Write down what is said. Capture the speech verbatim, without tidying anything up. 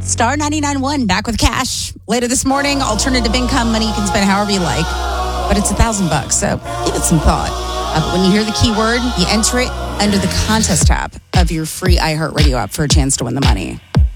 Star ninety-nine one, back with cash. Later this morning, alternative income money you can spend however you like. But it's a thousand bucks, so give it some thought. Uh, but when you hear the keyword, you enter it under the contest tab of your free iHeartRadio app for a chance to win the money.